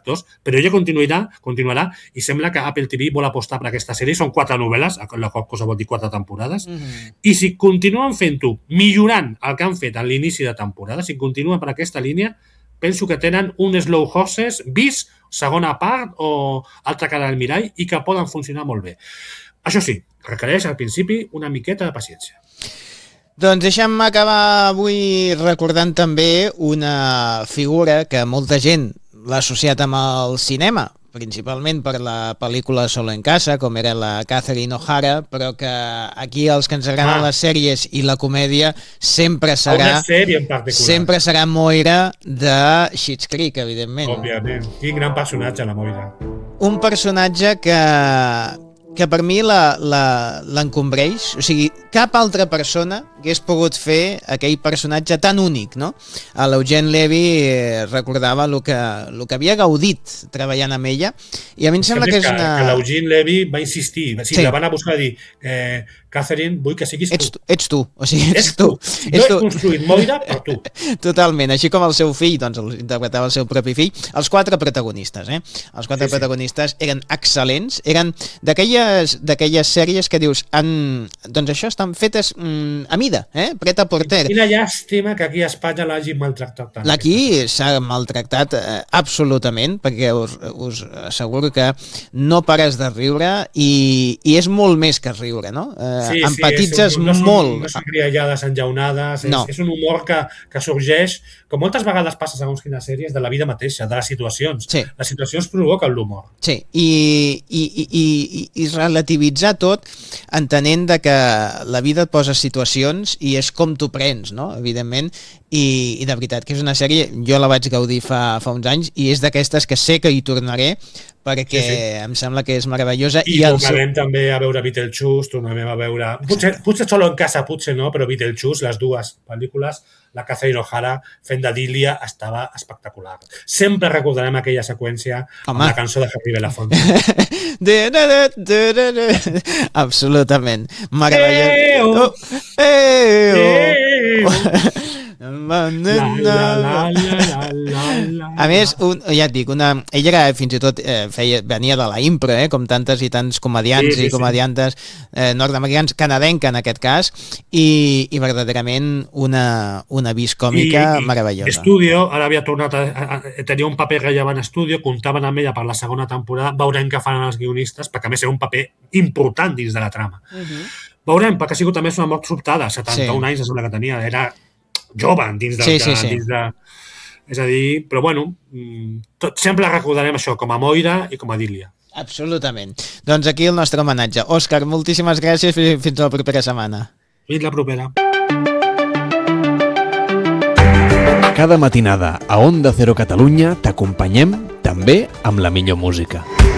actors, però ella continuarà i sembla que Apple TV vol apostar per aquesta sèrie. Són 4 novel·les, la qual cosa vol dir 4 temporades, i si continuen fent-ho, millorant el que han fet a l'inici de temporada, si continuen per aquesta línia, penso que tenen un Slow Horses bis, segona part o altra cara del mirall i que poden funcionar molt bé. Això sí, requereix al principi una miqueta de paciència. Doncs deixa'm acabar avui recordant també una figura que molta gent l'ha associat amb el cinema, principalment per la pel·lícula Solo en casa, com era la Catherine O'Hara, però que aquí els que ens agraden les sèries i la comèdia sempre serà Moira de Schitt's Creek, evidentment. Òbviament. Quin gran personatge, la Moira. Un personatge que per mi l'encombreix, o sigui, cap altra persona hagués pogut fer aquell personatge tan únic, no? L'Eugene Levy recordava el que havia gaudit treballant amb ella, i a mi em sembla que és una... Que l'Eugene Levy va insistir, la van a buscar a dir Catherine, vull que siguis tu. Ets tu, o sigui, ets tu. No he construït Moira per tu. Totalment, així com el seu fill, doncs interpretava el seu propi fill. Els 4 protagonistes, Els 4 protagonistes eren excel·lents, eren d'aquelles sèries que dius, doncs això estan fetes a mida, preta a porter. Quina llàstima que aquí a Espanya l'hagin maltractat tant. Aquí s'ha maltractat absolutament, perquè us asseguro que no pares de riure i és molt més que riure, no? Empatitzes molt. No són criallades enllaunades, és un humor que sorgeix, com moltes vegades passa segons quines sèries, de la vida mateixa, de les situacions. Sí. Les situacions provoquen l'humor. Sí, i relativitzar tot entenent que la vida et posa situacions i és com t'ho prens, no? Evidentment, i de veritat que és una sèrie, jo la vaig gaudir fa uns anys i és d'aquestes que sé que hi tornaré perquè em sembla que és meravellosa. I tornarem també a veure Beetlejuice, tornarem a veure... Potser Solo en casa, potser no, però Beetlejuice, les dues pel·lícules, la Catherine O'Hara fent de Delia estava espectacular. Sempre recordarem aquella seqüència amb la cançó de Harry Belafonte. Absolutament. Meravellós. A més, ja et dic, ella era fins i tot venia de la impro, com tantes i tants comediants i comediantes nord-americans, canadenca en aquest cas, i verdaderament una vis còmica meravellosa. Estudio, ara havia tornat tenia un paper rellevant a Estudio, comptaven amb ella per la segona temporada, veurem què faran els guionistes, perquè a més era un paper important dins de la trama. Veurem, perquè ha sigut també una mort sobtada, 71 anys sembla que tenia, era jove dins de... És a dir, però bueno, sempre recordarem això com a Moira i com a Delia. Absolutament. Doncs aquí el nostre homenatge. Òscar, moltíssimes gràcies, fins la propera setmana. Fins la propera. Cada matinada a Onda Cero Catalunya t'acompanyem també amb la millor música.